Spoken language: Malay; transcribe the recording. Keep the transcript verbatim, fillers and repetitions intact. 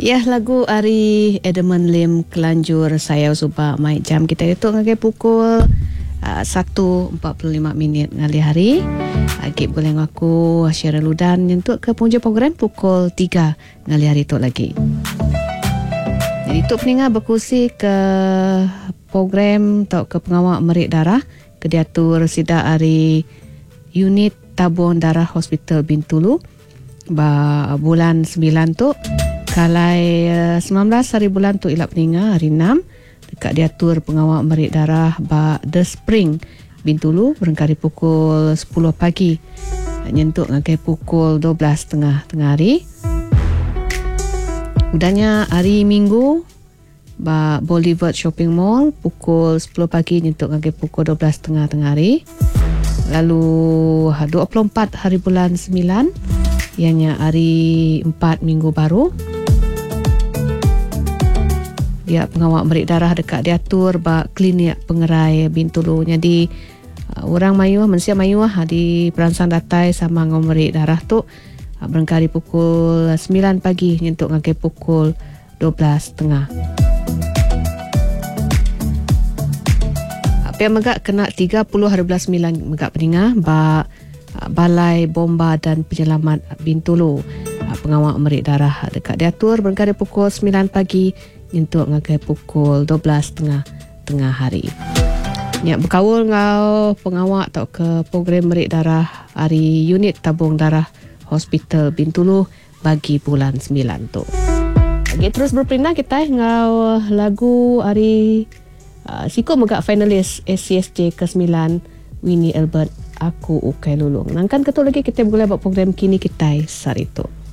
Ya, lagu Ari Edmund Lim Kelanjur Saya Subak Mai Jam kita itu ngagai pukul uh, satu empat puluh lima minit ngali hari. Agak boleh ngaku Syara Ludan untuk ke punca program pukul tiga ngali hari tu lagi. Jadi tu peningat berkursi ke program atau ke pengawal merik darah ke diatur sidak hari unit tabung darah Hospital Bintulu ba bulan sembilan tu. Kalai uh, sembilan belas hari bulan tu ilap peninga hari enam dekat diatur pengawal merik darah ba The Spring Bintulu berengkari pukul sepuluh pagi nyentuk ngakai pukul dua belas tengah tengah hari. Udahnya hari Minggu ba Boulevard Shopping Mall pukul sepuluh pagi nyentuk ngakai pukul dua belas tengah tengah hari. Lalu dua puluh empat hari bulan sembilan ianya hari empat minggu baru. Dia pengawal merik darah dekat diatur ba klinik pengerai Bintulu. Jadi uh, orang mayuah manusia mayuah di perangsang datai sama ngau merik darah tu uh, berengkari pukul sembilan pagi nyentuk ngagai pukul dua belas tengah. Apa yang megak kena tiga puluh hari bulan sembilan megak peningah ba uh, Balai Bomba dan Penyelamat Bintulu. Uh, pengawal merik darah dekat diatur berengkari pukul sembilan pagi untuk ngagai pukul dua belas tengah tengah hari. Ya, berkawal ngau pengawal atau ke program merik darah hari unit tabung darah Hospital Bintulu bagi bulan sembilan tu. Lagi terus berperindah kita ngau lagu hari uh, Siko megak finalis S C S J ke sembilan Winnie Albert Aku Ukai Lulung. Nangkan ketul lagi kita boleh buat program kini kita sar itu.